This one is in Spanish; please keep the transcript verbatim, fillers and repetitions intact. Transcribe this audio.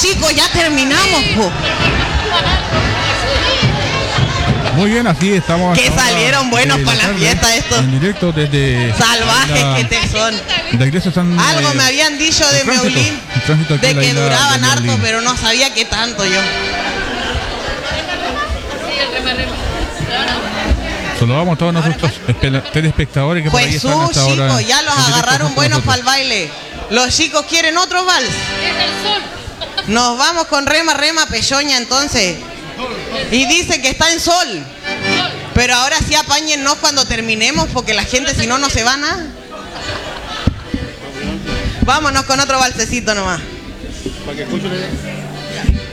chicos, ya terminamos, po. Muy bien, así estamos. Que salieron buenos para la, la fiesta estos. En directo desde... Salvajes la, que te son. La iglesia San, Algo eh, me habían dicho de tránsito, Meulín, de que duraban de harto, pero no sabía qué tanto yo. Saludamos a todos nuestros telespectadores que pues por ahí están sus hasta chicos, ahora ya los agarraron buenos para el baile. Los chicos quieren otro vals. Nos vamos con Rema Rema Pechoña entonces. Y dice que está en sol. Pero ahora sí apáñennos cuando terminemos, porque la gente si no no se va nada. Vámonos con otro valsecito nomás. Para que escuchen.